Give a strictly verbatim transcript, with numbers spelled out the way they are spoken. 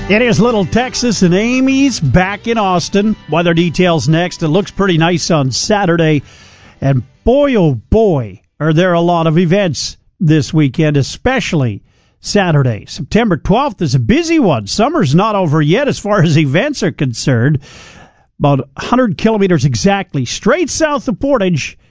It is Little Texas, and Amy's back in Austin. Weather details next. It looks pretty nice on Saturday. And boy, oh boy, are there a lot of events this weekend, especially Saturday. September twelfth is a busy one. Summer's not over yet as far as events are concerned. About one hundred kilometers exactly, straight south of Portage,